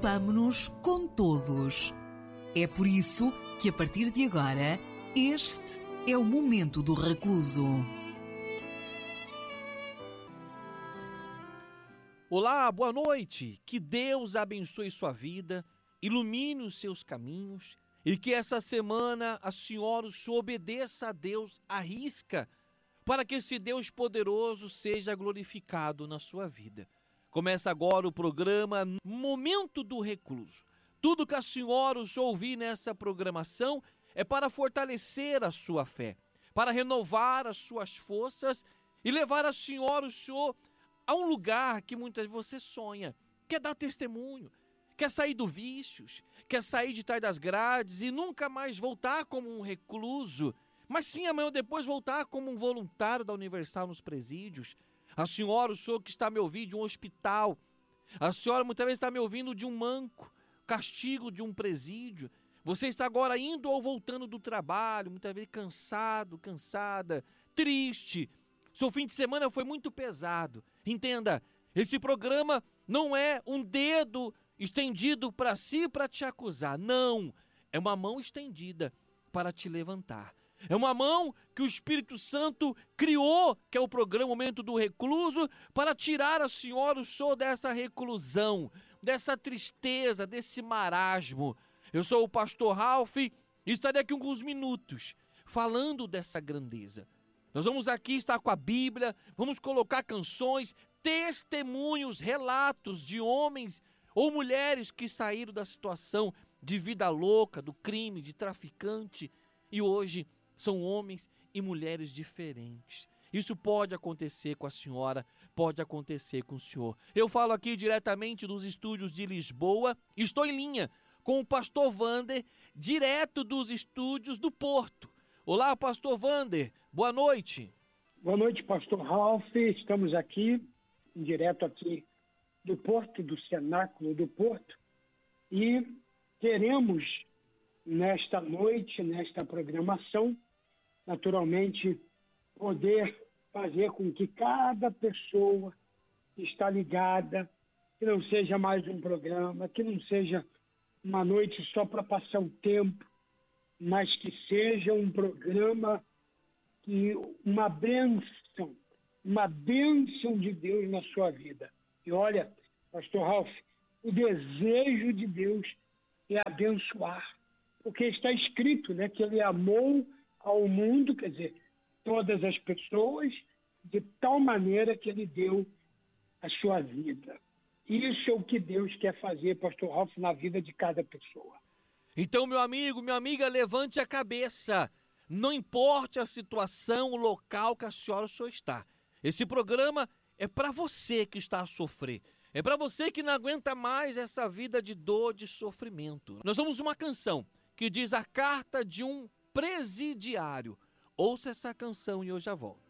preocupamo-nos com todos. É por isso que, a partir de agora, este é o Momento do Recluso. Olá, boa noite. Que Deus abençoe sua vida, ilumine os seus caminhos e que essa semana a senhora obedeça a Deus à risca, para que esse Deus poderoso seja glorificado na sua vida. Começa agora o programa Momento do Recluso. Tudo que a senhora ouvir nessa programação é para fortalecer a sua fé, para renovar as suas forças e levar a senhora, o senhor, a um lugar que muitas vezes você sonha, quer dar testemunho, quer sair do vícios, quer sair de trás das grades e nunca mais voltar como um recluso, mas sim amanhã ou depois voltar como um voluntário da Universal nos presídios. A senhora, o senhor que está me ouvindo de um hospital, a senhora muitas vezes está me ouvindo de um manco, castigo de um presídio. Você está agora indo ou voltando do trabalho, muitas vezes cansado, cansada, triste. Seu fim de semana foi muito pesado. Entenda, esse programa não é um dedo estendido para si para te acusar. Não, é uma mão estendida para te levantar. É uma mão que o Espírito Santo criou, que é o programa Momento do Recluso, para tirar a senhora, o senhor, dessa reclusão, dessa tristeza, desse marasmo. Eu sou o pastor Ralph e estarei aqui alguns minutos falando dessa grandeza. Nós vamos aqui estar com a Bíblia, vamos colocar canções, testemunhos, relatos de homens ou mulheres que saíram da situação de vida louca, do crime, de traficante, e hoje são homens e mulheres diferentes. Isso pode acontecer com a senhora, pode acontecer com o senhor. Eu falo aqui diretamente dos estúdios de Lisboa, estou em linha com o pastor Wander, direto dos estúdios do Porto. Olá, pastor Wander, boa noite. Boa noite, pastor Ralph. Estamos aqui, direto aqui do Porto, do Cenáculo do Porto, e queremos, nesta noite, nesta programação, naturalmente, poder fazer com que cada pessoa que está ligada, que não seja mais um programa, que não seja uma noite só para passar o tempo, mas que seja um programa, que uma bênção de Deus na sua vida. E olha, pastor Ralph, o desejo de Deus é abençoar, porque está escrito, né, que ele amou ao mundo, quer dizer, todas as pessoas, de tal maneira que ele deu a sua vida. Isso é o que Deus quer fazer, pastor Ralph, na vida de cada pessoa. Então, meu amigo, minha amiga, levante a cabeça. Não importa a situação, o local que a senhora ou o senhor está. Esse programa é para você que está a sofrer. É para você que não aguenta mais essa vida de dor, de sofrimento. Nós vamos uma canção que diz a carta de um presidiário. Ouça essa canção e eu já volto.